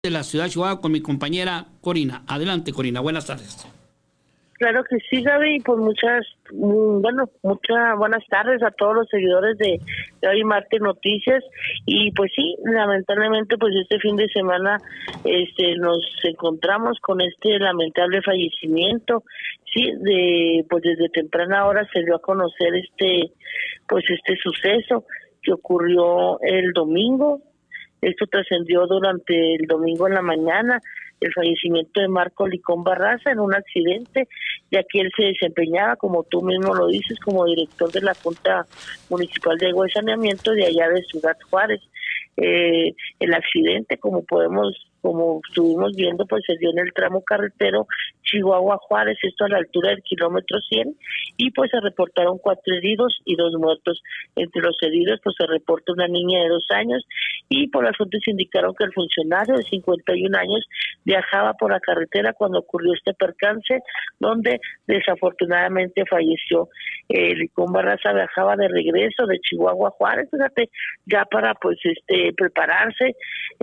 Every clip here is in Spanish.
de la ciudad de Chihuahua con mi compañera Corina. Adelante, Corina, buenas tardes. Claro que sí, Gaby, pues muchas buenas tardes a todos los seguidores de Hoy Marte Noticias. Y pues sí, lamentablemente pues este fin de semana nos encontramos con este lamentable fallecimiento. Sí, pues desde temprana hora se dio a conocer este suceso que ocurrió el domingo. Esto trascendió durante el domingo en la mañana, el fallecimiento de Marco Licón Barraza en un accidente, ya que él se desempeñaba, como tú mismo lo dices, como director de la Junta Municipal de Agua y Saneamiento de allá de Ciudad Juárez. El accidente, como estuvimos viendo, pues se dio en el tramo carretero Chihuahua-Juárez, esto a la altura del kilómetro 100, y pues se reportaron 4 heridos y 2 muertos. Entre los heridos pues se reporta una niña de 2 años, y por las fuentes indicaron que el funcionario de 51 años viajaba por la carretera cuando ocurrió este percance, donde desafortunadamente falleció. Licón Barraza viajaba de regreso de Chihuahua a Juárez, fíjate, ya para prepararse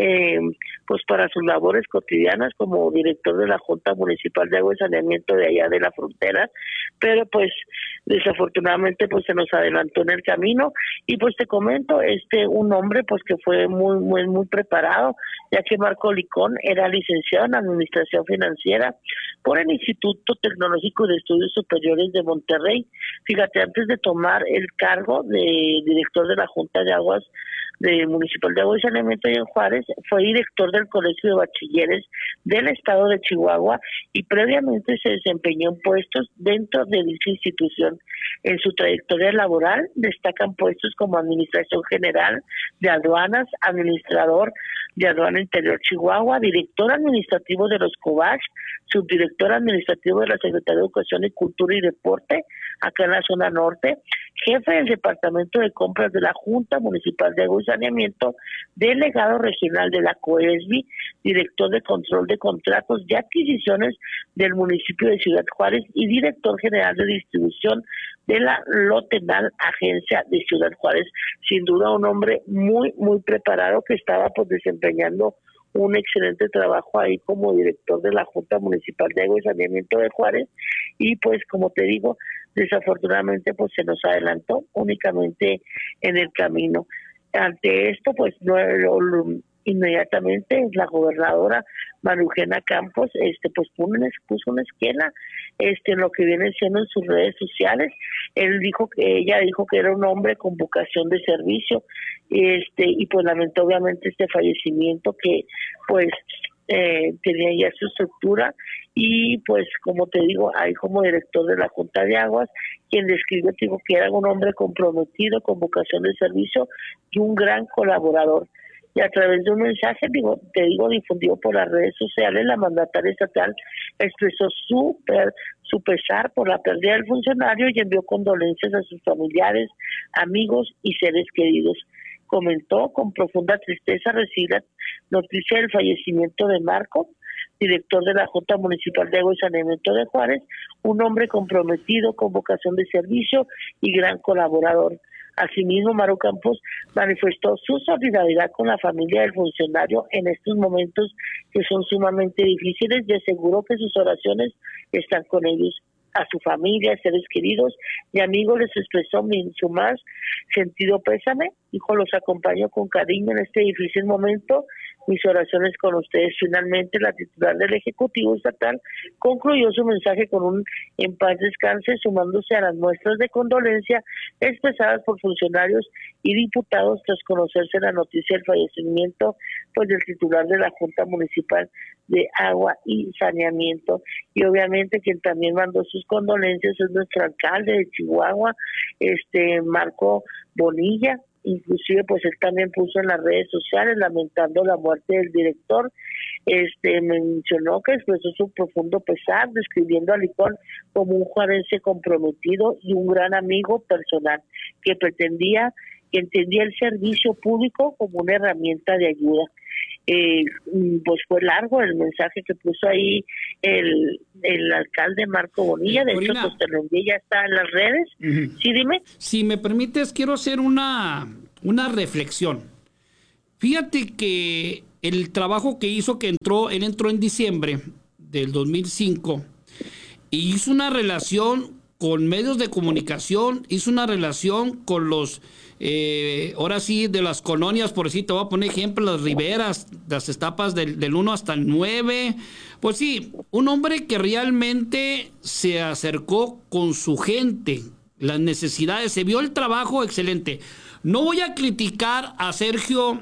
pues para sus labores cotidianas como director de la Junta Municipal de Agua y Saneamiento de allá de la frontera, pero pues desafortunadamente pues se nos adelantó en el camino. Y pues te comento, un hombre pues que fue muy preparado, ya que Marco Licón era licenciado en Administración Financiera por el Instituto Tecnológico de Estudios Superiores de Monterrey. Fíjate, antes de tomar el cargo de director de la Junta de Aguas Municipal de Agua y Saneamiento en Juárez, fue director del Colegio de Bachilleres del Estado de Chihuahua y previamente se desempeñó en puestos dentro de dicha institución. En su trayectoria laboral destacan puestos como Administración General de Aduanas, Administrador de Aduana Interior Chihuahua, Director Administrativo de los COBACH, Subdirector Administrativo de la Secretaría de Educación y Cultura y Deporte, acá en la zona norte, Jefe del Departamento de Compras de la Junta Municipal de Agua y Saneamiento, Delegado Regional de la COESBI, Director de Control de Contratos y Adquisiciones del municipio de Ciudad Juárez y Director General de Distribución de la Lotenal Agencia de Ciudad Juárez. Sin duda un hombre muy preparado que estaba pues desempeñando un excelente trabajo ahí como director de la Junta Municipal de Agua y Saneamiento de Juárez. Y pues como te digo, desafortunadamente pues se nos adelantó únicamente en el camino. Ante esto pues inmediatamente la gobernadora Marugena Campos pues puso una esquela en lo que viene siendo en sus redes sociales. Ella dijo que era un hombre con vocación de servicio, y pues lamentó obviamente este fallecimiento que pues tenía ya su estructura. Y pues como te digo, ahí como director de la Junta de Aguas, quien describió dijo que era un hombre comprometido con vocación de servicio y un gran colaborador. Y a través de un mensaje, difundido por las redes sociales, la mandataria estatal expresó su pesar por la pérdida del funcionario y envió condolencias a sus familiares, amigos y seres queridos. Comentó: con profunda tristeza recibí la noticia del fallecimiento de Marco, director de la Junta Municipal de Agua y Saneamiento de Juárez, un hombre comprometido con vocación de servicio y gran colaborador. Asimismo, Maru Campos manifestó su solidaridad con la familia del funcionario en estos momentos que son sumamente difíciles y aseguró que sus oraciones están con ellos. A su familia, seres queridos y amigos les expresó su más sentido pésame. Dijo: los acompaño con cariño en este difícil momento, mis oraciones con ustedes. Finalmente, la titular del Ejecutivo Estatal concluyó su mensaje con un en paz descanse, sumándose a las muestras de condolencia expresadas por funcionarios y diputados tras conocerse la noticia del fallecimiento pues del titular de la Junta Municipal de Agua y Saneamiento. Y obviamente quien también mandó sus condolencias es nuestro alcalde de Chihuahua, Marco Bonilla. Inclusive pues él también puso en las redes sociales lamentando la muerte del director. Mencionó que expresó su profundo pesar, describiendo a Licón como un juarense comprometido y un gran amigo personal que entendía el servicio público como una herramienta de ayuda. Pues fue largo el mensaje que puso ahí el alcalde Marco Bonilla. De hecho, pues te lo envié, ya está en las redes. Sí, dime. Si me permites, quiero hacer una reflexión. Fíjate que el trabajo que hizo, él entró en diciembre del 2005 y hizo una relación con medios de comunicación, hizo una relación con los, ahora sí, de las colonias, por decir, te voy a poner ejemplo, las riberas, las etapas del 1 hasta el 9. Pues sí, un hombre que realmente se acercó con su gente, las necesidades, se vio el trabajo excelente. No voy a criticar a Sergio,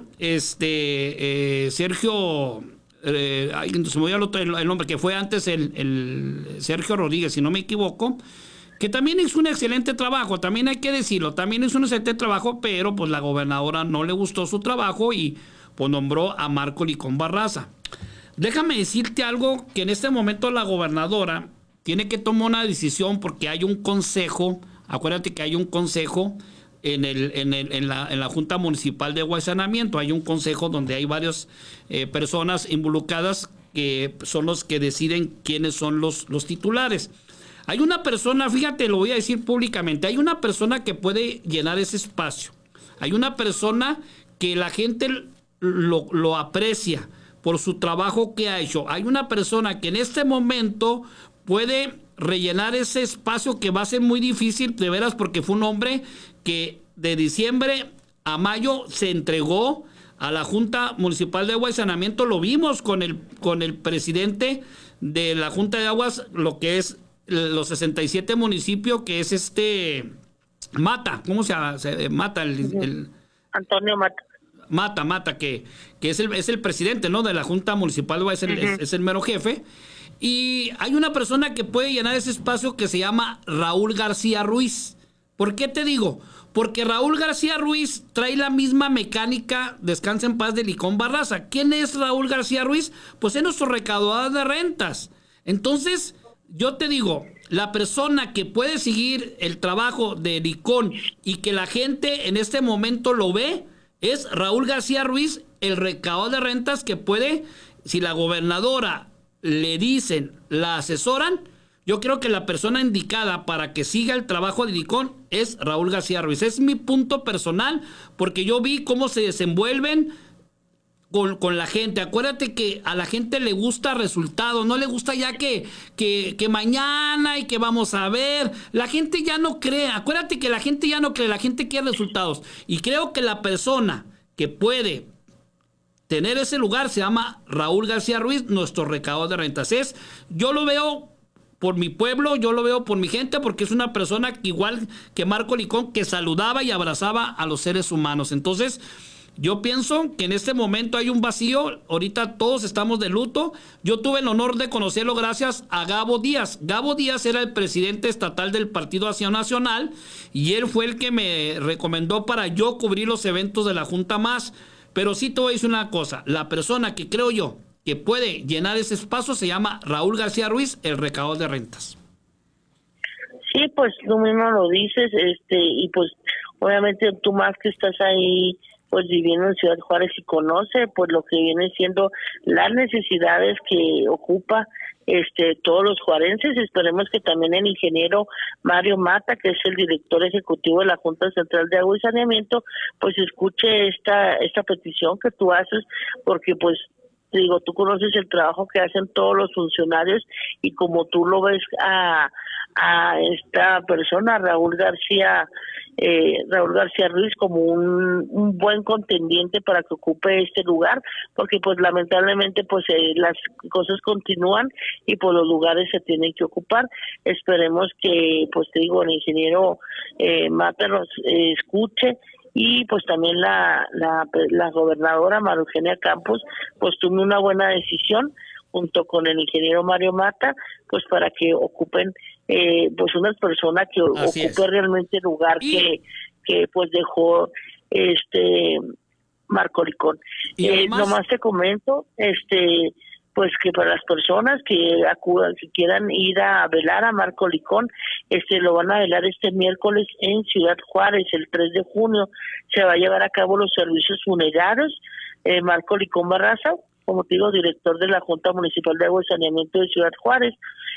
Sergio, ay, se me olvidó el nombre, que fue antes el Sergio Rodríguez, si no me equivoco, que también hizo un excelente trabajo, también hay que decirlo, también hizo un excelente trabajo, pero pues la gobernadora no le gustó su trabajo y pues nombró a Marco Licón Barraza. Déjame decirte algo, que en este momento la gobernadora tiene que tomar una decisión porque hay un consejo, acuérdate que hay un consejo en la Junta Municipal de Guasanamiento, hay un consejo donde hay varias personas involucradas que son los que deciden quiénes son los titulares. Hay una persona, fíjate, lo voy a decir públicamente, hay una persona que puede llenar ese espacio, hay una persona que la gente lo aprecia por su trabajo que ha hecho, hay una persona que en este momento puede rellenar ese espacio que va a ser muy difícil, de veras, porque fue un hombre que de diciembre a mayo se entregó a la Junta Municipal de Agua y Saneamiento. Lo vimos con el presidente de la Junta de Aguas, lo que es los 67 municipios, que es Mata, ¿cómo se llama? Mata, Antonio Mata. Mata, que es el presidente, ¿no?, de la Junta Municipal de Agua, es el mero jefe. Y hay una persona que puede llenar ese espacio que se llama Raúl García Ruiz. ¿Por qué te digo? Porque Raúl García Ruiz trae la misma mecánica, descansa en paz, de Licón Barraza. ¿Quién es Raúl García Ruiz? Pues es nuestro recaudador de rentas. Entonces, yo te digo, la persona que puede seguir el trabajo de Licón y que la gente en este momento lo ve, es Raúl García Ruiz, el recaudador de rentas, que puede, si la gobernadora le dicen, la asesoran, yo creo que la persona indicada para que siga el trabajo de Licón es Raúl García Ruiz. Es mi punto personal, porque yo vi cómo se desenvuelven con la gente. Acuérdate que a la gente le gusta resultados, no le gusta ya que mañana y que vamos a ver. La gente ya no cree, acuérdate que la gente ya no cree, la gente quiere resultados. Y creo que la persona que puede tener ese lugar se llama Raúl García Ruiz, nuestro recaudador de rentas. Yo lo veo por mi pueblo, yo lo veo por mi gente, porque es una persona que, igual que Marco Licón, que saludaba y abrazaba a los seres humanos. Entonces, yo pienso que en este momento hay un vacío. Ahorita todos estamos de luto. Yo tuve el honor de conocerlo gracias a Gabo Díaz. Gabo Díaz era el presidente estatal del Partido Acción Nacional y él fue el que me recomendó para yo cubrir los eventos de la Junta Más. Pero sí te voy a decir una cosa, la persona que creo yo que puede llenar ese espacio se llama Raúl García Ruiz, el recaudador de rentas. Sí, pues tú mismo lo dices, y pues obviamente tú, más que estás ahí pues viviendo en Ciudad Juárez y conoce pues lo que viene siendo las necesidades que ocupa todos los juarenses. Esperemos que también el ingeniero Mario Mata, que es el director ejecutivo de la Junta Central de Agua y Saneamiento, pues escuche esta petición que tú haces, porque pues digo, tú conoces el trabajo que hacen todos los funcionarios y como tú lo ves a esta persona, Raúl García Ruiz, como un buen contendiente para que ocupe este lugar, porque pues lamentablemente pues las cosas continúan y pues los lugares se tienen que ocupar. Esperemos que, pues te digo, el ingeniero Mata nos escuche, y pues también la gobernadora María Eugenia Campos pues tome una buena decisión junto con el ingeniero Mario Mata, pues para que ocupen pues unas personas que ocupe realmente el lugar que pues dejó Marco Licón. Nomás te comento, pues que para las personas que acudan, si quieran ir a velar a Marco Licón, lo van a velar este miércoles en Ciudad Juárez, el 3 de junio. Se va a llevar a cabo los servicios funerarios Marco Licón Barraza, como te digo, director de la Junta Municipal de Agua y Saneamiento de Ciudad Juárez.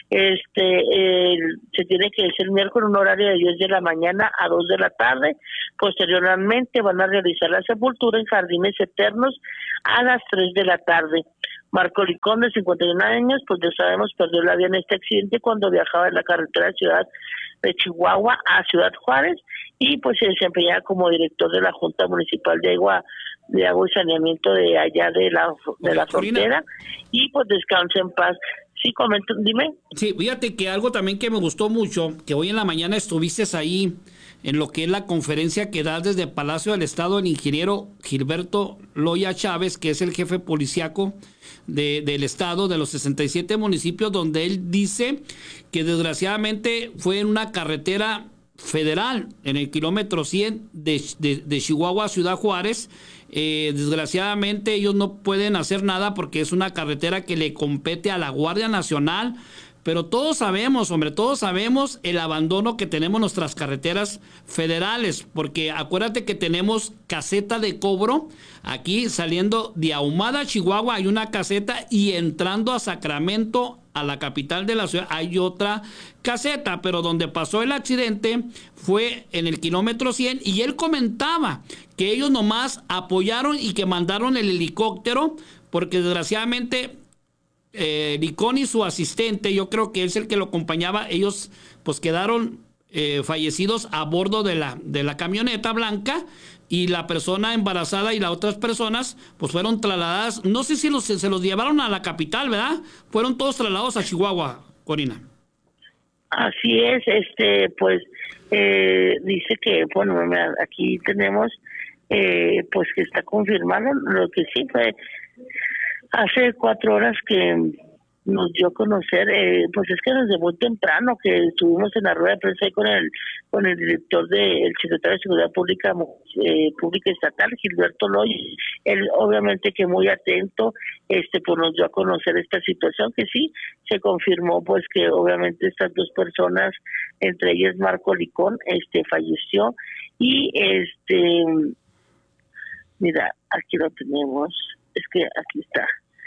Se tiene que ser el miércoles un horario de 10 de la mañana a 2 de la tarde. Posteriormente van a realizar la sepultura en Jardines Eternos a las 3 de la tarde. Marco Licón, de 51 años, pues ya sabemos, perdió la vida en este accidente cuando viajaba en la carretera de Ciudad de Chihuahua a Ciudad Juárez, y pues se desempeñaba como director de la Junta Municipal de Agua y Saneamiento de allá de la frontera, y pues descanse en paz. Sí, comento, dime. Sí, fíjate que algo también que me gustó mucho, que hoy en la mañana estuviste ahí en lo que es la conferencia que da desde Palacio del Estado el ingeniero Gilberto Loya Chávez, que es el jefe policíaco del estado, de los 67 municipios, donde él dice que desgraciadamente fue en una carretera federal, en el kilómetro 100 de Chihuahua a Ciudad Juárez. Desgraciadamente ellos no pueden hacer nada porque es una carretera que le compete a la Guardia Nacional, pero todos sabemos el abandono que tenemos nuestras carreteras federales, porque acuérdate que tenemos caseta de cobro. Aquí saliendo de Ahumada, Chihuahua, hay una caseta, y entrando a Sacramento, a la capital de la ciudad, hay otra caseta, pero donde pasó el accidente fue en el kilómetro 100, y él comentaba que ellos nomás apoyaron y que mandaron el helicóptero, porque desgraciadamente Licón y su asistente, yo creo que es el que lo acompañaba, ellos pues quedaron fallecidos a bordo de la camioneta blanca, y la persona embarazada y las otras personas pues fueron trasladadas, no sé si se los llevaron a la capital, ¿verdad? Fueron todos trasladados a Chihuahua, Corina. Así es, pues dice que, bueno, aquí tenemos pues que está confirmado lo que sí fue hace 4 horas que nos dio a conocer, pues es que desde muy temprano que estuvimos en la rueda de prensa ahí con el director el secretario de Seguridad Pública Estatal, Gilberto Loy. Él obviamente que muy atento, pues nos dio a conocer esta situación, que sí se confirmó, pues que obviamente estas 2 personas, entre ellas Marco Licón, falleció, y mira, aquí lo tenemos, es que aquí está.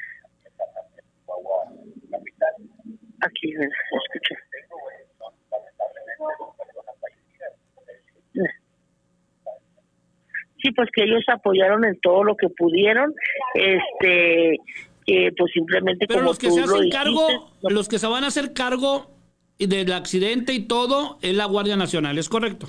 Aquí, escucha. Sí, pues que ellos apoyaron en todo lo que pudieron, que pues simplemente. Pero como los que tú se lo hacen dijiste, cargo, los que se van a hacer cargo del accidente y todo, es la Guardia Nacional, ¿es correcto?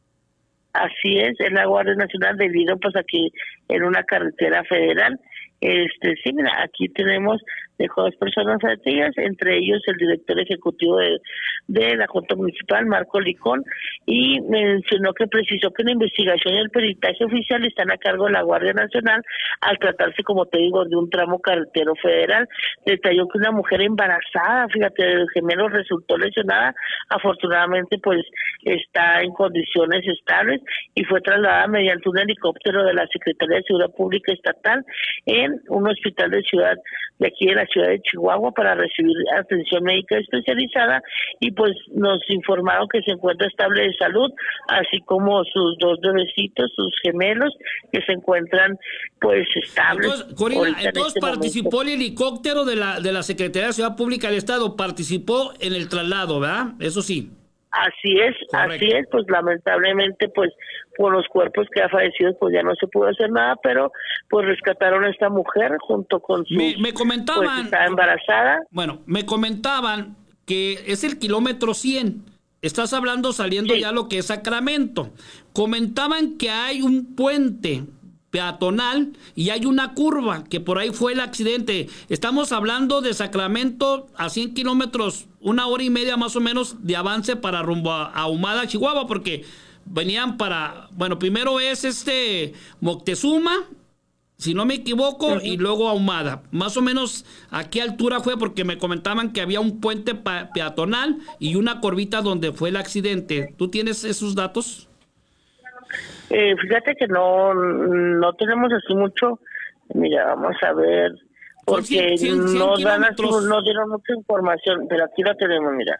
Así es la Guardia Nacional, debido pues aquí en una carretera federal. Sí, mira, aquí tenemos, dejó 2 personas detenidas, entre ellos el director ejecutivo de la Junta Municipal, Marco Licón, y mencionó que precisó que la investigación y el peritaje oficial están a cargo de la Guardia Nacional, al tratarse, como te digo, de un tramo carretero federal. Detalló que una mujer embarazada, fíjate, del gemelo, resultó lesionada. Afortunadamente, pues está en condiciones estables y fue trasladada mediante un helicóptero de la Secretaría de Seguridad Pública Estatal en un hospital de aquí de la ciudad de Chihuahua para recibir atención médica especializada, y pues nos informaron que se encuentra estable de salud, así como sus 2 bebecitos, sus gemelos, que se encuentran pues estables. Entonces, Corina, participó el helicóptero de la Secretaría de Seguridad Pública del Estado, participó en el traslado, ¿verdad? Eso sí. Así es, pues lamentablemente pues por los cuerpos que ha fallecido pues ya no se pudo hacer nada, pero pues rescataron a esta mujer junto con su me comentaban, pues estaba embarazada. Bueno, me comentaban que es el kilómetro 100, estás hablando saliendo ya lo que es Sacramento. Comentaban que hay un puente peatonal y hay una curva, que por ahí fue el accidente. Estamos hablando de Sacramento a 100 kilómetros, 1 hora y media más o menos de avance para rumbo a Ahumada, Chihuahua, porque venían bueno, primero es Moctezuma, si no me equivoco, y luego Ahumada. Más o menos a qué altura fue, porque me comentaban que había un puente peatonal y una curvita donde fue el accidente. ¿Tú tienes esos datos? Fíjate que no tenemos así mucho. Mira, vamos a ver, porque 100 no dieron mucha información, pero aquí la tenemos, mira.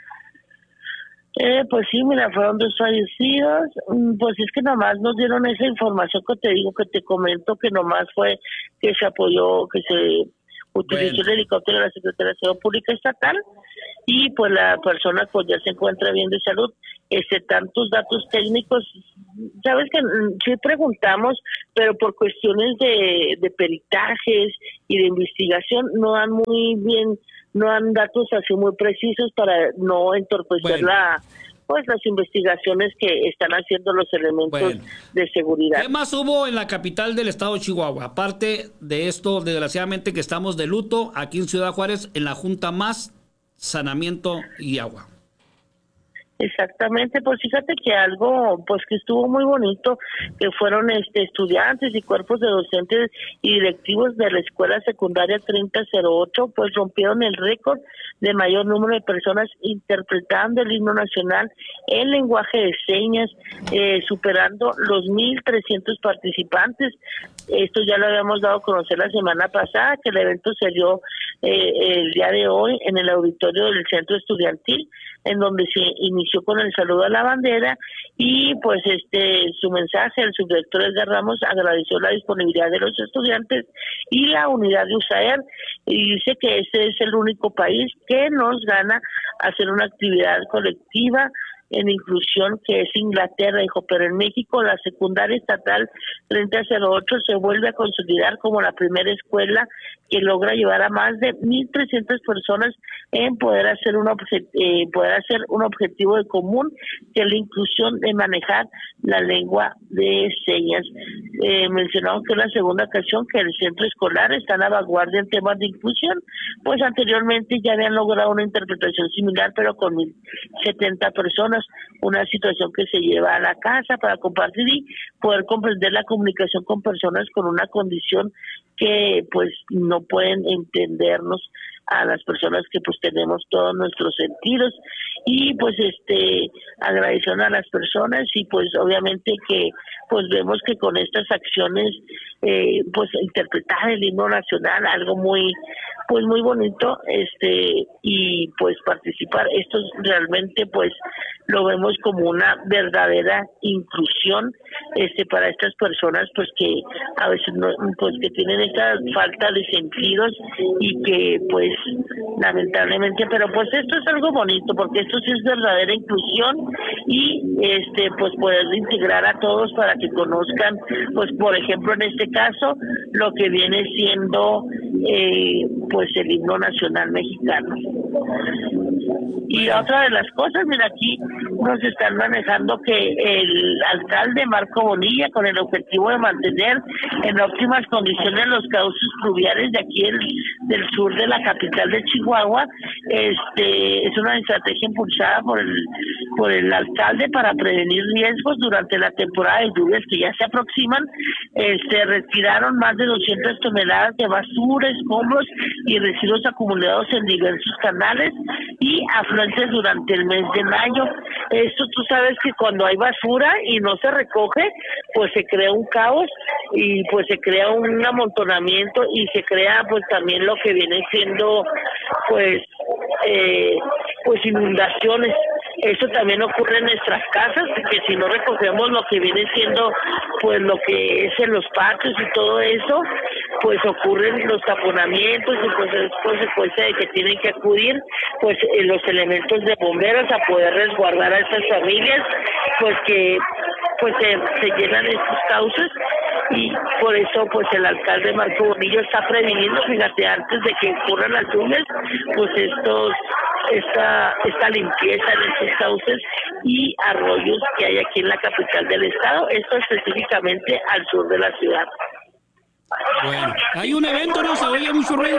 Pues sí, mira, fueron 2 fallecidos. Pues es que nomás nos dieron esa información que te digo, que te comento, que nomás fue que se apoyó, que se utilizó el helicóptero de la Secretaría de Salud Pública Estatal, y pues la persona pues ya se encuentra bien de salud. Tantos datos técnicos, sabes que sí preguntamos, pero por cuestiones de peritajes y de investigación no dan muy bien, no dan datos así muy precisos para no entorpecer las investigaciones que están haciendo los elementos de seguridad. ¿Qué más hubo en la capital del estado de Chihuahua? Aparte de esto, desgraciadamente que estamos de luto, aquí en Ciudad Juárez, en la Junta Más, saneamiento y agua. Exactamente, pues fíjate que algo pues que estuvo muy bonito, que fueron estudiantes y cuerpos de docentes y directivos de la escuela secundaria 3008, pues rompieron el récord de mayor número de personas interpretando el himno nacional en lenguaje de señas, superando los 1,300 participantes. Esto ya lo habíamos dado a conocer la semana pasada, que el evento se dio el día de hoy en el auditorio del centro estudiantil, en donde se inició con el saludo a la bandera, y pues su mensaje, el subdirector Edgar Ramos agradeció la disponibilidad de los estudiantes y la unidad de USAER, y dice que este es el único país que nos gana hacer una actividad colectiva en inclusión, que es Inglaterra, dijo, pero en México la secundaria estatal 3008 se vuelve a consolidar como la primera escuela que logra llevar a más de 1,300 personas en poder hacer un objetivo de común, que es la inclusión de manejar la lengua de señas. Mencionaron que es la segunda ocasión que el centro escolar está a la vanguardia en temas de inclusión, pues anteriormente ya habían logrado una interpretación similar, pero con 1,070 personas, una situación que se lleva a la casa para compartir y poder comprender la comunicación con personas con una condición que pues no pueden entendernos a las personas que pues tenemos todos nuestros sentidos. Y pues agradecieron a las personas, y pues obviamente que pues vemos que con estas acciones pues interpretar el himno nacional, algo muy bonito, y pues participar, esto realmente pues lo vemos como una verdadera inclusión para estas personas pues que a veces no, pues que tienen esta falta de sentidos, y que pues lamentablemente, pero pues esto es algo bonito, porque esto sí es verdadera inclusión, y pues poder integrar a todos para que conozcan, pues por ejemplo en este caso lo que viene siendo pues el himno nacional mexicano. Y otra de las cosas, mira, aquí nos están manejando que el alcalde Marco Bonilla, con el objetivo de mantener en óptimas condiciones los cauces fluviales de aquí del sur de la capital de Chihuahua, es una estrategia impulsada por el alcalde para prevenir riesgos durante la temporada de lluvias que ya se aproximan. Se retiraron más de 200 toneladas de basura, escombros y residuos acumulados en diversos canales y afluentes durante el mes de mayo. Esto tú sabes que cuando hay basura y no se recoge, pues se crea un caos, y pues se crea un amontonamiento, y se crea pues también lo que viene siendo pues inundaciones. Eso también ocurre en nuestras casas, que si no recogemos lo que viene siendo pues lo que es en los patios y todo eso, pues ocurren los taponamientos, y pues es consecuencia de que tienen que acudir pues los elementos de bomberos a poder resguardar a estas familias, pues que pues se llenan estos cauces. Y por eso pues el alcalde Marco Bonillo está previniendo, fíjate, antes de que ocurran las lluvias, pues esta limpieza en estos cauces y arroyos que hay aquí en la capital del estado, esto específicamente al sur de la ciudad. Bueno, hay un evento, ¿no? Se oye mucho ruido.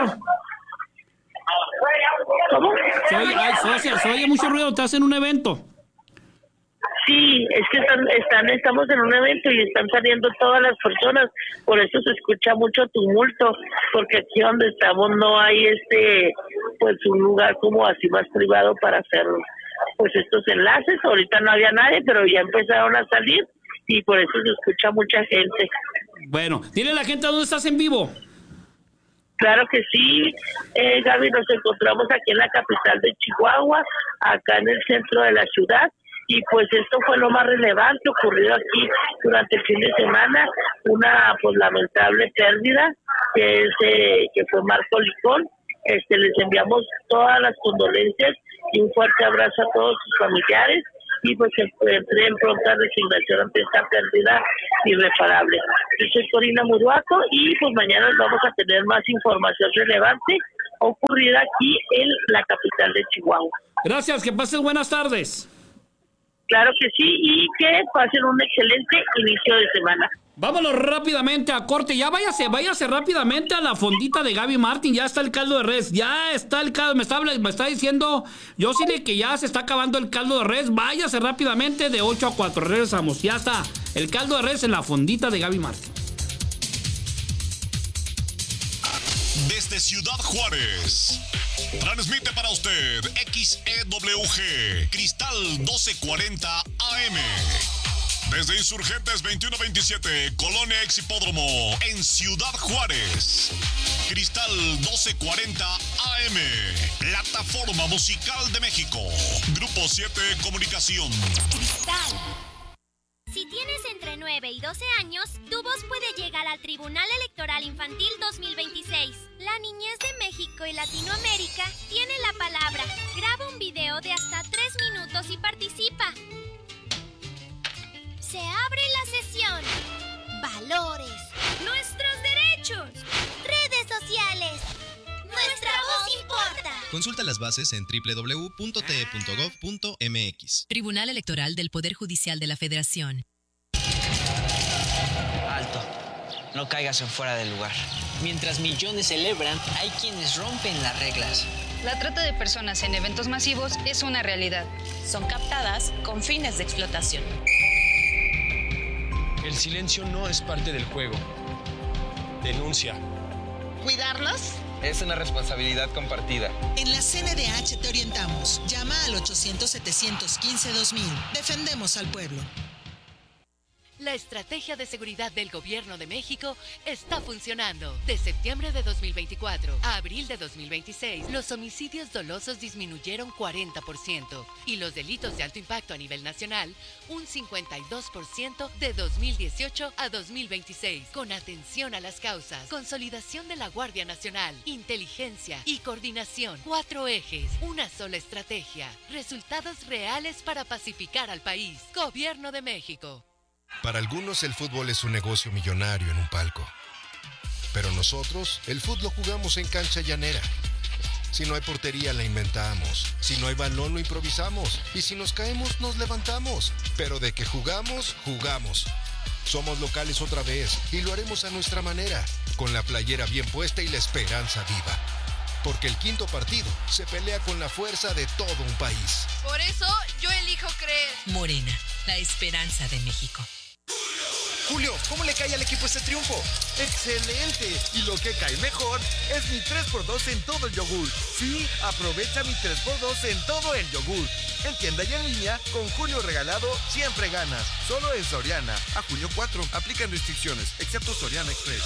¿Cómo? Se oye mucho ruido, estás en un evento. Sí, es que estamos en un evento y están saliendo todas las personas, por eso se escucha mucho tumulto, porque aquí donde estamos no hay pues un lugar como así más privado para hacer pues estos enlaces. Ahorita no había nadie, pero ya empezaron a salir, y por eso se escucha mucha gente. Bueno, dile a la gente dónde estás en vivo. Claro que sí, Gaby, nos encontramos aquí en la capital de Chihuahua, acá en el centro de la ciudad, Y pues esto fue lo más relevante ocurrido aquí durante el fin de semana, una pues lamentable pérdida que fue Marco Licón. Les enviamos todas las condolencias y un fuerte abrazo a todos sus familiares, y pues entré en pronta resignación ante esta pérdida irreparable. Yo soy Corina Muruaco y pues mañana vamos a tener más información relevante ocurrida aquí en la capital de Chihuahua. Gracias, que pases buenas tardes. Claro que sí, y que pasen un excelente inicio de semana. Vámonos rápidamente a corte. Ya váyase rápidamente a la fondita de Gaby Martín. Ya está el caldo de res. Ya está el caldo. Me está diciendo Josine que ya se está acabando el caldo de res. Váyase rápidamente de 8 a 4. Regresamos. Ya está el caldo de res en la fondita de Gaby Martín. Desde Ciudad Juárez, transmite para usted XEWG Cristal 1240 AM. Desde Insurgentes 2127, Colonia Ex Hipódromo, en Ciudad Juárez. Cristal 1240 AM, Plataforma Musical de México. Grupo 7 Comunicación. Cristal. Si tienes entre 9 y 12 años, tu voz puede llegar al Tribunal Electoral Infantil 2026. La niñez de México y Latinoamérica tiene la palabra. Graba un video de hasta 3 minutos y participa. Se abre la sesión. Valores. Nuestros derechos. Redes sociales. Nuestra voz importa. Consulta las bases en www.te.gov.mx. Tribunal Electoral del Poder Judicial de la Federación. Alto. No caigas en fuera del lugar. Mientras millones celebran, hay quienes rompen las reglas. La trata de personas en eventos masivos es una realidad. Son captadas con fines de explotación. El silencio no es parte del juego. Denuncia. ¿Cuidarnos? Es una responsabilidad compartida. En la CNDH te orientamos. Llama al 800-715-2000. Defendemos al pueblo. La estrategia de seguridad del Gobierno de México está funcionando. De septiembre de 2024 a abril de 2026, los homicidios dolosos disminuyeron 40% y los delitos de alto impacto a nivel nacional un 52% de 2018 a 2026. Con atención a las causas, consolidación de la Guardia Nacional, inteligencia y coordinación. 4 ejes, una sola estrategia. Resultados reales para pacificar al país. Gobierno de México. Para algunos el fútbol es un negocio millonario en un palco. Pero nosotros, el fútbol lo jugamos en cancha llanera. Si no hay portería, la inventamos. Si no hay balón, lo improvisamos. Y si nos caemos, nos levantamos. Pero de que jugamos, jugamos. Somos locales otra vez y lo haremos a nuestra manera, con la playera bien puesta y la esperanza viva. Porque el quinto partido se pelea con la fuerza de todo un país. Por eso yo elijo creer. Morena, la esperanza de México. Julio, ¿cómo le cae al equipo este triunfo? ¡Excelente! Y lo que cae mejor es mi 3x2 en todo el yogur. Sí, aprovecha mi 3x2 en todo el yogur. En tienda y en línea, con Julio regalado, siempre ganas. Solo en Soriana. A junio 4. Aplican restricciones, excepto Soriana Express.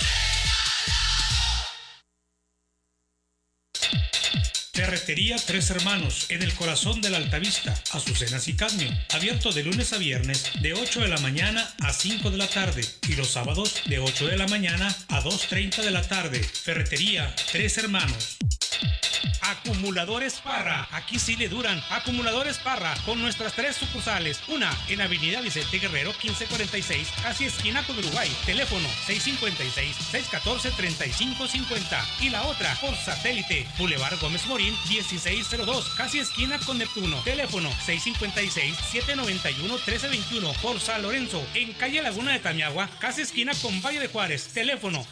Ferretería Tres Hermanos, en el corazón de la Altavista, Azucenas y Cadmio. Abierto de lunes a viernes, de 8 de la mañana a 5 de la tarde. Y los sábados, de 8 de la mañana a 2:30 de la tarde. Ferretería Tres Hermanos. Acumuladores Parra, aquí sí le duran. Acumuladores Parra, con nuestras 3 sucursales. Una en Avenida Vicente Guerrero 1546, casi esquina con Uruguay. Teléfono 656-614-3550. Y la otra por satélite, Boulevard Gómez Morín 1602, casi esquina con Neptuno. Teléfono 656-791-1321. Por San Lorenzo, en calle Laguna de Tamiagua, casi esquina con Valle de Juárez. Teléfono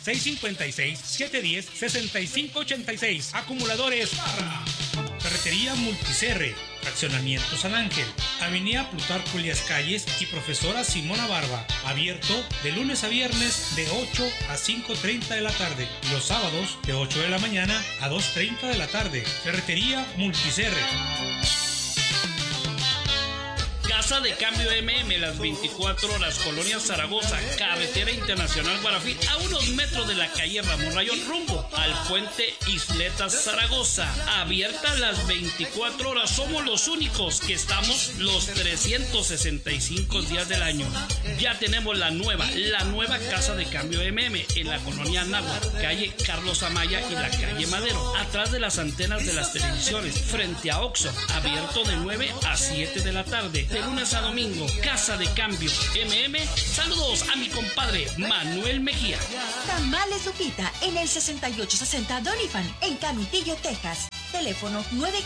656-710-6586. Acumuladores Parra. Ferretería Multicerre, Fraccionamiento San Ángel, Avenida Plutarco Elías Calles y Profesora Simona Barba. Abierto de lunes a viernes de 8 a 5:30 de la tarde. Y los sábados de 8 de la mañana a 2:30 de la tarde. Ferretería Multicerre. Casa de Cambio las 24 horas, Colonia Zaragoza, Carretera Internacional Guarafil, a unos metros de la calle Ramón Rayón, rumbo al puente Isletas Zaragoza. Abierta las 24 horas, somos los únicos que estamos los 365 días del año. Ya tenemos la nueva Casa de Cambio en la colonia Anáhuac, calle Carlos Amaya y la calle Madero, atrás de las antenas de las televisiones, frente a Oxxo, abierto de 9 a 7 de la tarde, de lunes a domingo. Casa de Cambio Saludos a mi compadre Manuel Mejía. Tamales Lupita en el 6860 Doniphan en Canutillo, Texas. Teléfono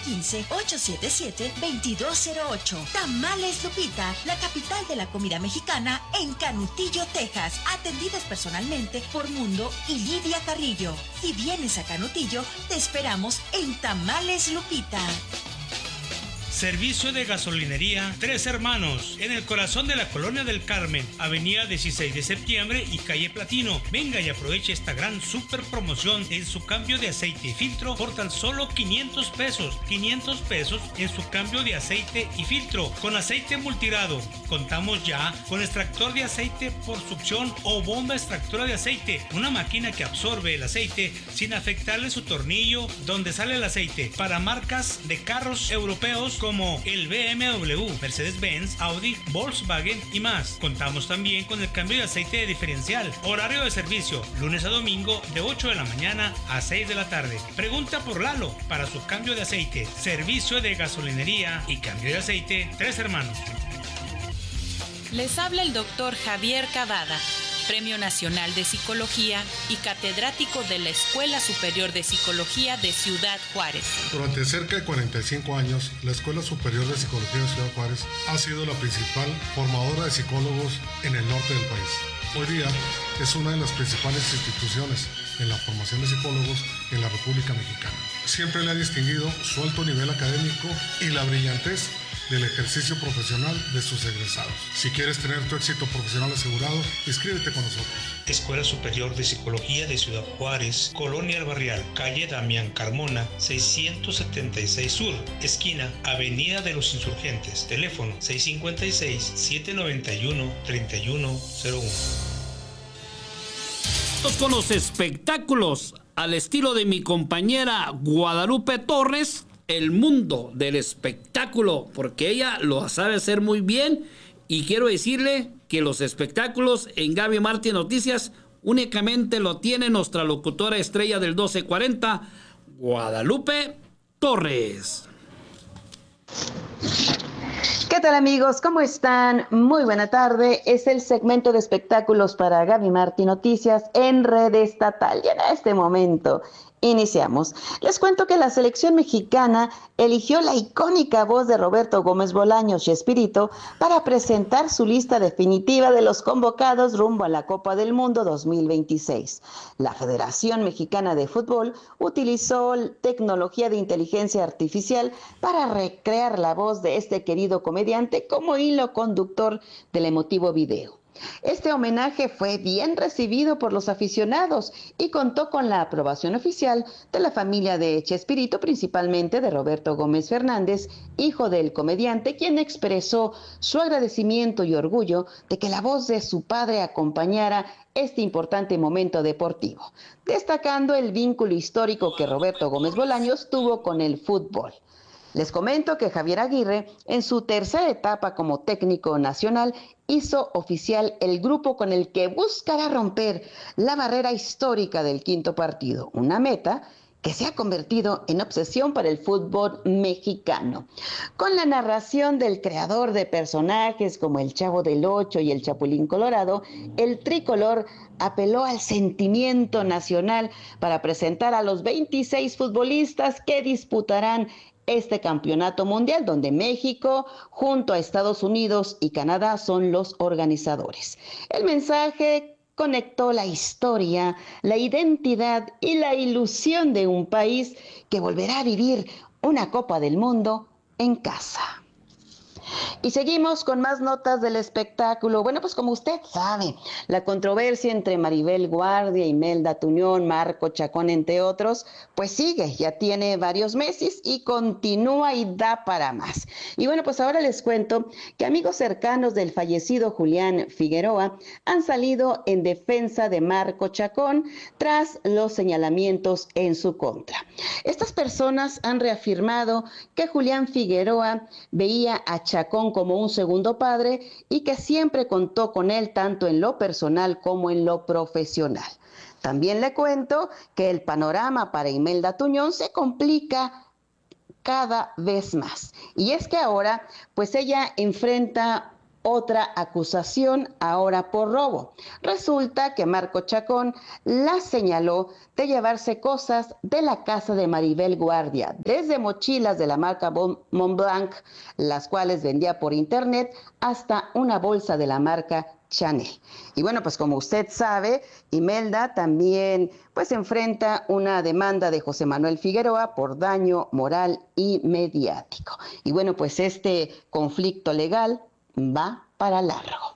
915-877-2208. Tamales Lupita, la capital de la comida mexicana en Canutillo, Texas. Atendidas personalmente por Mundo y Lidia Carrillo. Si vienes a Canutillo, te esperamos en Tamales Lupita. Servicio de gasolinería Tres Hermanos, en el corazón de la Colonia del Carmen, avenida 16 de septiembre y calle Platino. Venga y aproveche esta gran super promoción en su cambio de aceite y filtro por tan solo 500 pesos. 500 pesos en su cambio de aceite y filtro con aceite multirado. Contamos ya con extractor de aceite por succión o bomba extractora de aceite, una máquina que absorbe el aceite sin afectarle su tornillo donde sale el aceite, para marcas de carros europeos como el BMW, Mercedes-Benz, Audi, Volkswagen y más. Contamos también con el cambio de aceite de diferencial. Horario de servicio, lunes a domingo de 8 de la mañana a 6 de la tarde. Pregunta por Lalo para su cambio de aceite. Servicio de gasolinería y cambio de aceite Tres Hermanos. Les habla el doctor Javier Cavada, Premio Nacional de Psicología y catedrático de la Escuela Superior de Psicología de Ciudad Juárez. Durante cerca de 45 años, la Escuela Superior de Psicología de Ciudad Juárez ha sido la principal formadora de psicólogos en el norte del país. Hoy día es una de las principales instituciones en la formación de psicólogos en la República Mexicana. Siempre le ha distinguido su alto nivel académico y la brillantez del ejercicio profesional de sus egresados. Si quieres tener tu éxito profesional asegurado, inscríbete con nosotros. Escuela Superior de Psicología de Ciudad Juárez, Colonia El Barrial, calle Damián Carmona, 676 Sur, esquina Avenida de los Insurgentes. Teléfono 656-791-3101. Con los espectáculos al estilo de mi compañera Guadalupe Torres, el mundo del espectáculo, porque ella lo sabe hacer muy bien. Y quiero decirle que los espectáculos en Gaby Martín Noticias únicamente lo tiene nuestra locutora estrella del 1240, Guadalupe Torres. ¿Qué tal, amigos? ¿Cómo están? Muy buena tarde. Es el segmento de espectáculos para Gaby Martín Noticias en Red Estatal. Y en este momento iniciamos. Les cuento que la selección mexicana eligió la icónica voz de Roberto Gómez Bolaños, Chespirito, para presentar su lista definitiva de los convocados rumbo a la Copa del Mundo 2026. La Federación Mexicana de Fútbol utilizó tecnología de inteligencia artificial para recrear la voz de este querido comediante como hilo conductor del emotivo video. Este homenaje fue bien recibido por los aficionados y contó con la aprobación oficial de la familia de Chespirito, principalmente de Roberto Gómez Fernández, hijo del comediante, quien expresó su agradecimiento y orgullo de que la voz de su padre acompañara este importante momento deportivo, destacando el vínculo histórico que Roberto Gómez Bolaños tuvo con el fútbol. Les comento que Javier Aguirre, en su tercera etapa como técnico nacional, hizo oficial el grupo con el que buscará romper la barrera histórica del quinto partido, una meta que se ha convertido en obsesión para el fútbol mexicano. Con la narración del creador de personajes como el Chavo del Ocho y el Chapulín Colorado, el tricolor apeló al sentimiento nacional para presentar a los 26 futbolistas que disputarán este campeonato mundial, donde México, junto a Estados Unidos y Canadá, son los organizadores. El mensaje conectó la historia, la identidad y la ilusión de un país que volverá a vivir una Copa del Mundo en casa. Y seguimos con más notas del espectáculo. Bueno, pues como usted sabe, la controversia entre Maribel Guardia, Imelda Tuñón, Marco Chacón, entre otros, pues sigue, ya tiene varios meses y continúa y da para más. Y bueno, pues ahora les cuento que amigos cercanos del fallecido Julián Figueroa han salido en defensa de Marco Chacón tras los señalamientos en su contra. Estas personas han reafirmado que Julián Figueroa veía a Chacón como un segundo padre y que siempre contó con él tanto en lo personal como en lo profesional. También le cuento que el panorama para Imelda Tuñón se complica cada vez más. Y es que ahora, pues ella enfrenta otra acusación ahora por robo. Resulta que Marco Chacón la señaló de llevarse cosas de la casa de Maribel Guardia, desde mochilas de la marca Montblanc, las cuales vendía por internet, hasta una bolsa de la marca Chanel. Y bueno, pues como usted sabe, Imelda también pues enfrenta una demanda de José Manuel Figueroa por daño moral y mediático. Y bueno, pues este conflicto legal va para largo.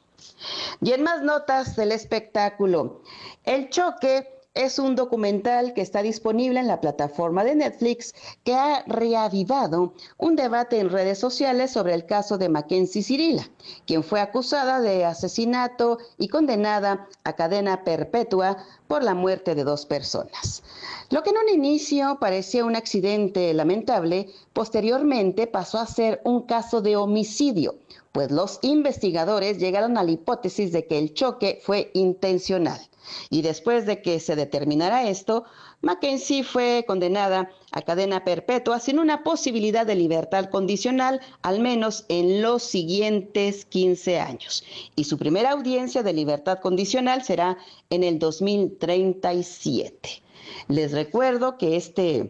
Y en más notas del espectáculo, El Choque es un documental que está disponible en la plataforma de Netflix que ha reavivado un debate en redes sociales sobre el caso de Mackenzie Cirila, quien fue acusada de asesinato y condenada a cadena perpetua por la muerte de 2 personas. Lo que en un inicio parecía un accidente lamentable, posteriormente pasó a ser un caso de homicidio, pues los investigadores llegaron a la hipótesis de que el choque fue intencional. Y después de que se determinara esto, Mackenzie fue condenada a cadena perpetua sin una posibilidad de libertad condicional, al menos en los siguientes 15 años. Y su primera audiencia de libertad condicional será en el 2037. Les recuerdo que este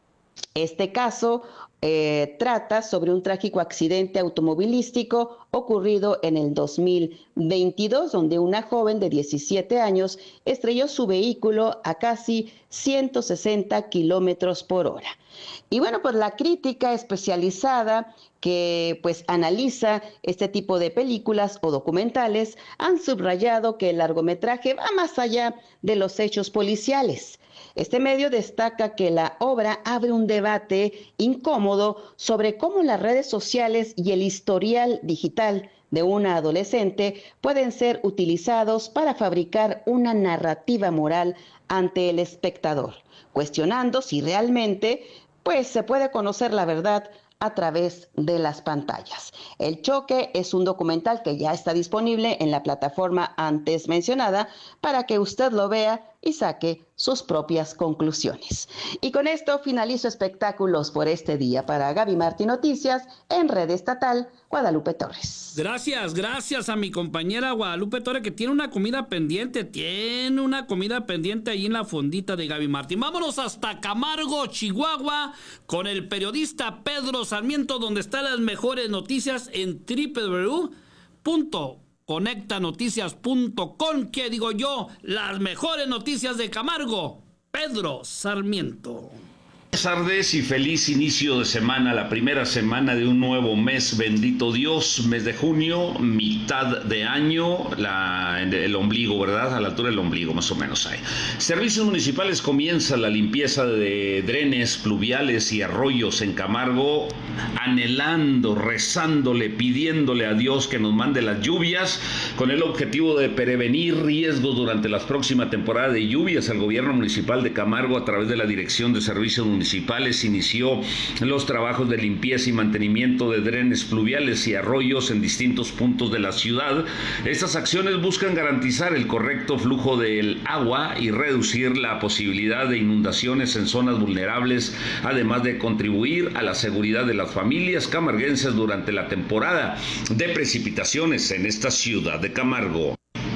caso trata sobre un trágico accidente automovilístico ocurrido en el 2022, donde una joven de 17 años estrelló su vehículo a casi 160 kilómetros por hora. Y bueno, pues la crítica especializada que pues analiza este tipo de películas o documentales han subrayado que el largometraje va más allá de los hechos policiales. Este medio destaca que la obra abre un debate incómodo sobre cómo las redes sociales y el historial digital de una adolescente pueden ser utilizados para fabricar una narrativa moral ante el espectador, cuestionando si realmente pues se puede conocer la verdad a través de las pantallas. El Choque es un documental que ya está disponible en la plataforma antes mencionada para que usted lo vea y saque sus propias conclusiones. Y con esto finalizo espectáculos por este día. Para Gaby Martín Noticias, en Red Estatal, Guadalupe Torres. Gracias a mi compañera Guadalupe Torres, que tiene una comida pendiente ahí en la fondita de Gaby Martín. Vámonos hasta Camargo, Chihuahua, con el periodista Pedro Sarmiento, donde están las mejores noticias en www.conectanoticias.com. ¿Qué digo yo? Las mejores noticias de Camargo. Pedro Sarmiento. Buenas tardes y feliz inicio de semana, la primera semana de un nuevo mes, bendito Dios, mes de junio, mitad de año, el ombligo, ¿verdad? A la altura del ombligo, más o menos hay. Servicios municipales comienza la limpieza de drenes pluviales y arroyos en Camargo, anhelando, rezándole, pidiéndole a Dios que nos mande las lluvias, con el objetivo de prevenir riesgos durante la próxima temporada de lluvias. El gobierno municipal de Camargo, a través de la Dirección de Servicios Municipales, inició los trabajos de limpieza y mantenimiento de drenes pluviales y arroyos en distintos puntos de la ciudad. Estas acciones buscan garantizar el correcto flujo del agua y reducir la posibilidad de inundaciones en zonas vulnerables, además de contribuir a la seguridad de las familias camarguenses durante la temporada de precipitaciones en esta ciudad de Camargo.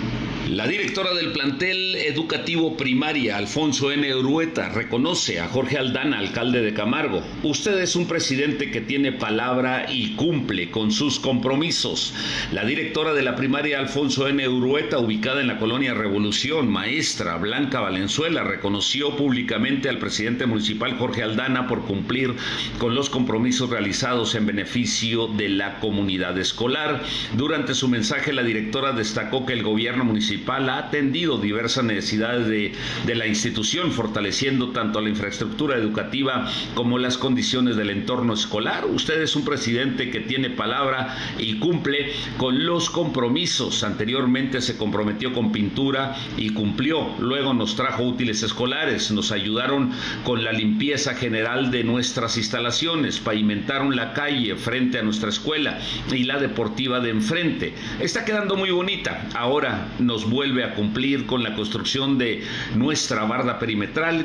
La directora del plantel educativo primaria, Alfonso N. Urueta, reconoce a Jorge Aldana, alcalde de Camargo. Usted es un presidente que tiene palabra y cumple con sus compromisos. La directora de la primaria, Alfonso N. Urueta, ubicada en la colonia Revolución, maestra Blanca Valenzuela, reconoció públicamente al presidente municipal Jorge Aldana por cumplir con los compromisos realizados en beneficio de la comunidad escolar. Durante su mensaje, la directora destacó que el gobierno municipal ha atendido diversas necesidades de la institución, fortaleciendo tanto la infraestructura educativa como las condiciones del entorno escolar. Usted es un presidente que tiene palabra y cumple con los compromisos. Anteriormente se comprometió con pintura y cumplió. Luego nos trajo útiles escolares, nos ayudaron con la limpieza general de nuestras instalaciones, pavimentaron la calle frente a nuestra escuela y la deportiva de enfrente. Está quedando muy bonita. Ahora nos vuelve a cumplir con la construcción de nuestra barda perimetral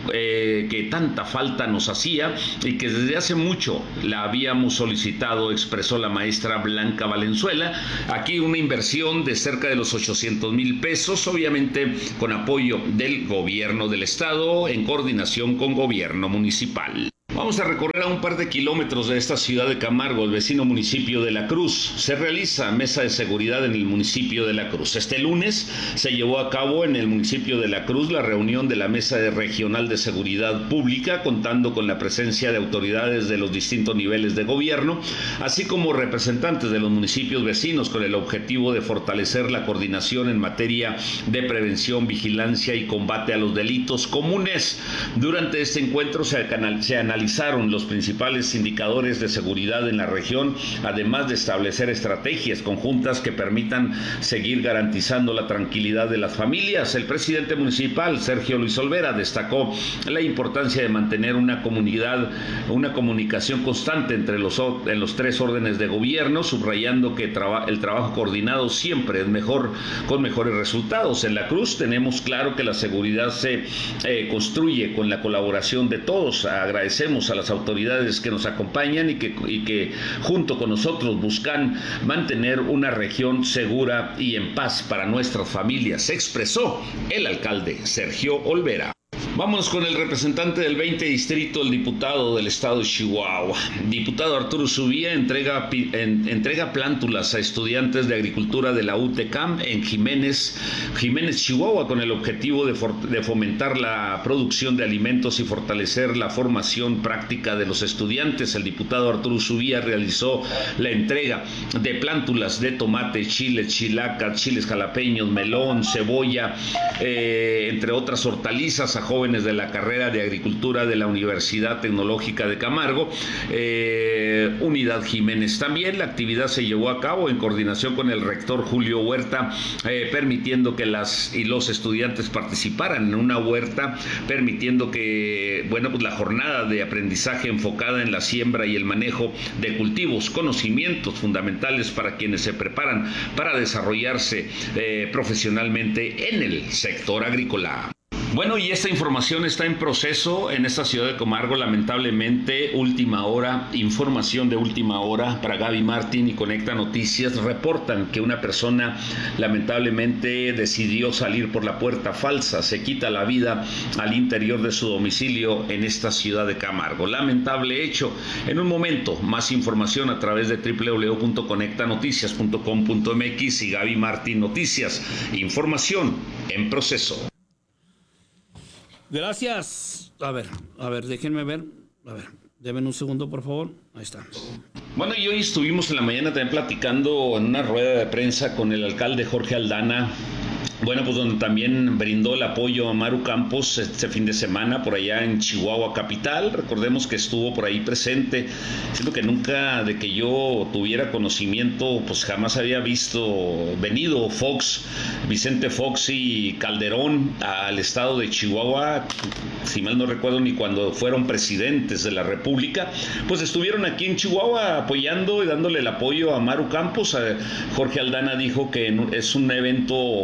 que tanta falta nos hacía y que desde hace mucho la habíamos solicitado, expresó la maestra Blanca Valenzuela. Aquí una inversión de cerca de los 800,000 pesos, obviamente con apoyo del gobierno del estado en coordinación con gobierno municipal. Vamos a recorrer a un par de kilómetros de esta ciudad de Camargo, el vecino municipio de La Cruz. Se realiza mesa de seguridad en el municipio de La Cruz. Este lunes se llevó a cabo en el municipio de La Cruz la reunión de la Mesa Regional de Seguridad Pública, contando con la presencia de autoridades de los distintos niveles de gobierno, así como representantes de los municipios vecinos, con el objetivo de fortalecer la coordinación en materia de prevención, vigilancia y combate a los delitos comunes. Durante este encuentro se analizaron los principales indicadores de seguridad en la región, además de establecer estrategias conjuntas que permitan seguir garantizando la tranquilidad de las familias. El presidente municipal, Sergio Luis Olvera, destacó la importancia de mantener una comunicación constante en los tres órdenes de gobierno, subrayando que el trabajo coordinado siempre es mejor, con mejores resultados. En La Cruz tenemos claro que la seguridad se construye con la colaboración de todos. Agradecemos a las autoridades que nos acompañan y que junto con nosotros buscan mantener una región segura y en paz para nuestras familias, expresó el alcalde Sergio Olvera. Vamos con el representante del 20 distrito, el diputado del estado de Chihuahua. Diputado Arturo Subía entrega plántulas a estudiantes de agricultura de la UTECAM en Jiménez, Chihuahua, con el objetivo de fomentar la producción de alimentos y fortalecer la formación práctica de los estudiantes. El diputado Arturo Subía realizó la entrega de plántulas de tomate, chiles, chilacas, chiles jalapeños, melón, cebolla, entre otras hortalizas a jóvenes de la carrera de agricultura de la Universidad Tecnológica de Camargo, Unidad Jiménez. También la actividad se llevó a cabo en coordinación con el rector Julio Huerta, permitiendo que las y los estudiantes participaran en una huerta, permitiendo que, la jornada de aprendizaje enfocada en la siembra y el manejo de cultivos, conocimientos fundamentales para quienes se preparan para desarrollarse profesionalmente en el sector agrícola. Bueno, y esta información está en proceso en esta ciudad de Camargo, lamentablemente, última hora, información de última hora para Gaby Martín y Conecta Noticias. Reportan que una persona lamentablemente decidió salir por la puerta falsa, se quita la vida al interior de su domicilio en esta ciudad de Camargo. Lamentable hecho. En un momento, más información a través de www.conectanoticias.com.mx y Gaby Martín Noticias. Información en proceso. Gracias. A ver, déjenme ver. Denme un segundo, por favor. Ahí está. Bueno, y hoy estuvimos en la mañana también platicando en una rueda de prensa con el alcalde Jorge Aldana. Bueno, pues donde también brindó el apoyo a Maru Campos este fin de semana por allá en Chihuahua capital. Recordemos que estuvo por ahí presente. Siento que nunca de que yo tuviera conocimiento, pues jamás había venido Vicente Fox y Calderón al estado de Chihuahua, si mal no recuerdo ni cuando fueron presidentes de la República, pues estuvieron aquí en Chihuahua apoyando y dándole el apoyo a Maru Campos. Jorge Aldana dijo que fue un evento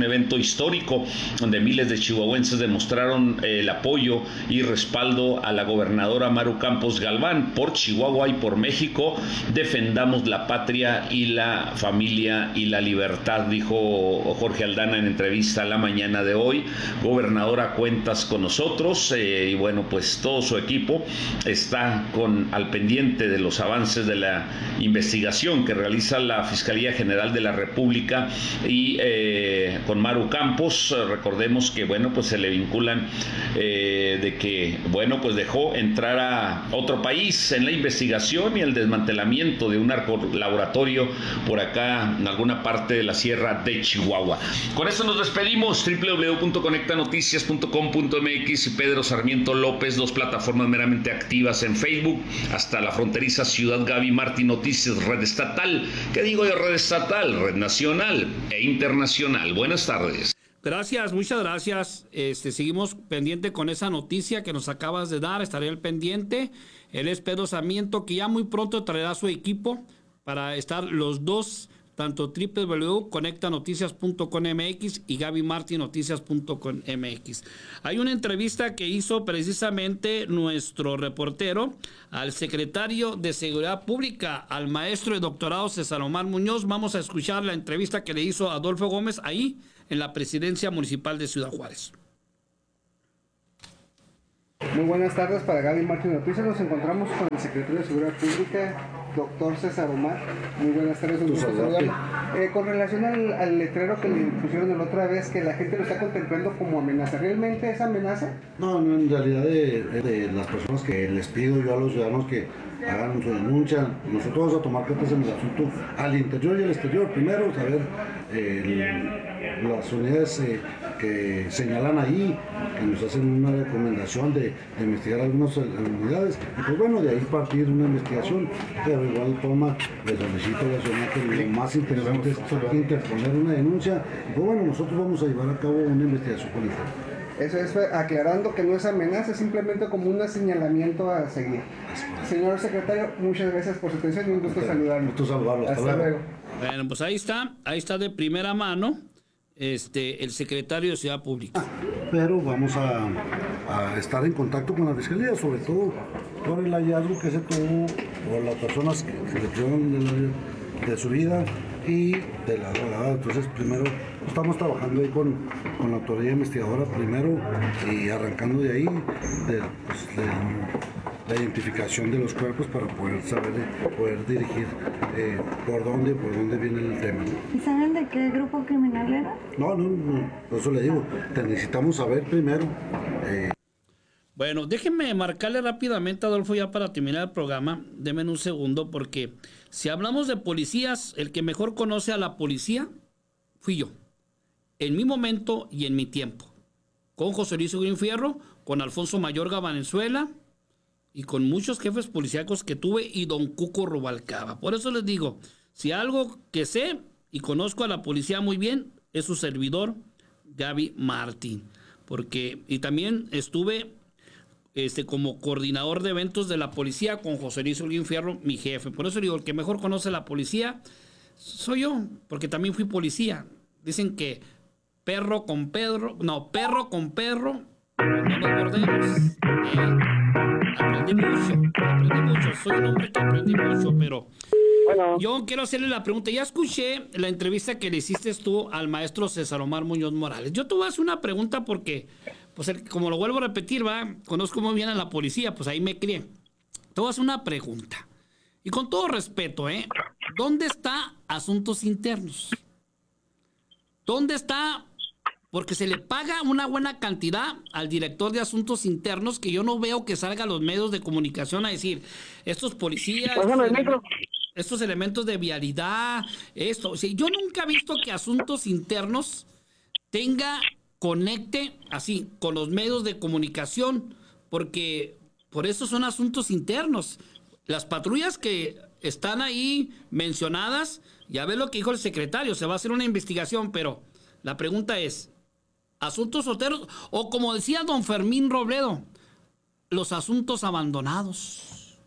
evento histórico donde miles de chihuahuenses demostraron el apoyo y respaldo a la gobernadora Maru Campos Galván. Por Chihuahua y por México, defendamos la patria y la familia y la libertad, dijo Jorge Aldana en entrevista a La Mañana de hoy. Gobernadora, cuentas con nosotros, y bueno, pues todo su equipo está al pendiente de los avances de la investigación que realiza la Fiscalía General de la República y con Maru Campos. Recordemos que bueno, pues se le vinculan de que bueno, pues dejó entrar a otro país en la investigación y el desmantelamiento de un narcolaboratorio por acá en alguna parte de la sierra de Chihuahua. Con esto nos despedimos. www.conectanoticias.com.mx y Pedro Sarmiento López, dos plataformas meramente activas en Facebook, hasta la fronteriza ciudad Gaby Martín Noticias, red estatal. ¿Qué digo yo? Red estatal, red nacional e internacional. Buenas tardes. Gracias, muchas gracias. Seguimos pendiente con esa noticia que nos acabas de dar. Estaré al pendiente. Él es Pedro Sarmiento, que ya muy pronto traerá su equipo para estar los dos, tanto www.conectanoticias.com.mx y gabymartinoticias.com.mx. Hay una entrevista que hizo precisamente nuestro reportero al secretario de Seguridad Pública, al maestro de doctorado César Omar Muñoz. Vamos a escuchar la entrevista que le hizo Adolfo Gómez ahí en la presidencia municipal de Ciudad Juárez. Muy buenas tardes para Gaby Martín Noticias. Nos encontramos con el secretario de Seguridad Pública, doctor César Omar. Muy buenas tardes, un gusto saludarlo. Con relación al letrero que le pusieron la otra vez, que la gente lo está contemplando como amenaza, ¿realmente es amenaza? No, en realidad de las personas que les pido yo a los ciudadanos que hagan su denuncia, nosotros vamos a tomar cartas en el asunto al interior y al exterior. Primero, saber las unidades que señalan ahí, que nos hacen una recomendación de investigar algunas unidades, y pues bueno, de ahí partir una investigación, pero de igual forma les solicito a la ciudadanía que lo más interesante es interponer una denuncia, y pues bueno, nosotros vamos a llevar a cabo una investigación con el tema. Eso es aclarando que no es amenaza, simplemente como un señalamiento a seguir. Señor secretario, muchas gracias por su atención y un gusto saludarlo. Gusto saludarlo. Hasta luego. Bueno, pues ahí está de primera mano el secretario de Seguridad Pública. Pero vamos a estar en contacto con la Fiscalía, sobre todo por el hallazgo que se tuvo por las personas que le privaron de su vida y de la drogada. Entonces, primero estamos trabajando ahí con la autoridad investigadora primero y arrancando de ahí de la identificación de los cuerpos para poder dirigir por dónde viene el tema. ¿Y saben de qué grupo criminal era? No, por eso le digo, necesitamos saber primero. Bueno, déjenme marcarle rápidamente, Adolfo, ya para terminar el programa. Denme un segundo, porque si hablamos de policías, el que mejor conoce a la policía fui yo, en mi momento y en mi tiempo, con José Luis Green Fierro, con Alfonso Mayorga Valenzuela y con muchos jefes policíacos que tuve y don Cuco Rubalcaba. Por eso les digo, si algo que sé y conozco a la policía muy bien, es su servidor, Gaby Martín. Y también estuve como coordinador de eventos de la policía con José Luis Holguín Fierro, mi jefe. Por eso digo, el que mejor conoce la policía soy yo, porque también fui policía. Dicen que perro con perro, no nos mordemos. Aprendí mucho, soy un hombre que aprendí mucho, pero yo quiero hacerle la pregunta. Ya escuché la entrevista que le hiciste tú al maestro César Omar Muñoz Morales. Yo te voy a hacer una pregunta porque, pues como lo vuelvo a repetir, conozco muy bien a la policía, pues ahí me crié. Te voy a hacer una pregunta. Y con todo respeto, ¿dónde está Asuntos Internos? ¿Dónde está? Porque se le paga una buena cantidad al director de Asuntos Internos, que yo no veo que salga a los medios de comunicación a decir, estos policías, estos elementos de vialidad, esto. O sea, yo nunca he visto que Asuntos Internos conecte así con los medios de comunicación, porque por eso son asuntos internos. Las patrullas que están ahí mencionadas, ya ves lo que dijo el secretario, se va a hacer una investigación, pero la pregunta es, ¿asuntos solteros? O como decía don Fermín Robledo, los asuntos abandonados.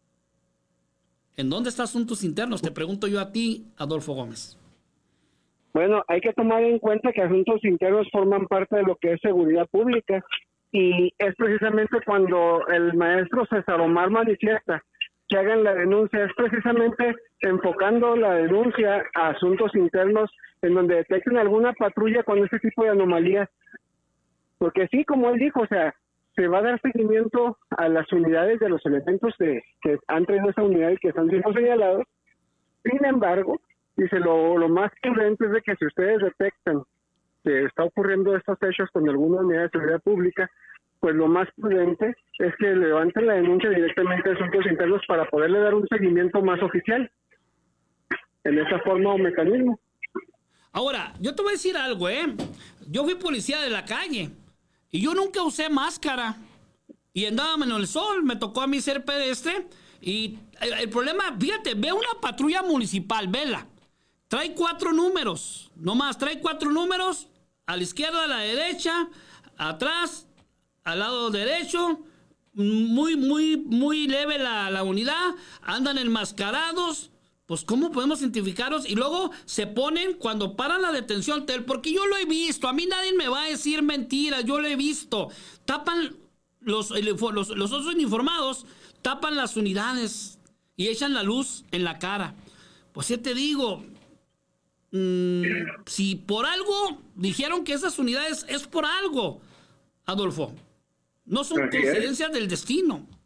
¿En dónde está Asuntos Internos? Te pregunto yo a ti, Adolfo Gómez. Bueno, hay que tomar en cuenta que asuntos internos forman parte de lo que es seguridad pública y es precisamente cuando el maestro César Omar manifiesta que hagan la denuncia, es precisamente enfocando la denuncia a asuntos internos en donde detecten alguna patrulla con ese tipo de anomalías. Porque sí, como él dijo, o sea, se va a dar seguimiento a las unidades de los elementos que han traído esa unidad y que están siendo señalados. Sin embargo, dice, lo más prudente es de que si ustedes detectan que está ocurriendo estos hechos con alguna unidad de seguridad pública, pues lo más prudente es que levanten la denuncia directamente a asuntos internos para poderle dar un seguimiento más oficial en esa forma o mecanismo. Ahora, yo te voy a decir algo, yo fui policía de la calle y yo nunca usé máscara y andaba en el sol, me tocó a mí ser pedestre y el problema, fíjate, ve una patrulla municipal, vela, trae 4 números, nomás trae 4 números, a la izquierda, a la derecha, atrás, al lado derecho, muy leve la unidad, andan enmascarados, pues ¿cómo podemos identificarlos? Y luego se ponen cuando paran la detención, porque yo lo he visto, a mí nadie me va a decir mentiras, yo lo he visto, tapan los otros uniformados, tapan las unidades y echan la luz en la cara. Pues ya te digo, si por algo dijeron que esas unidades es por algo, Adolfo. No son coincidencias del destino.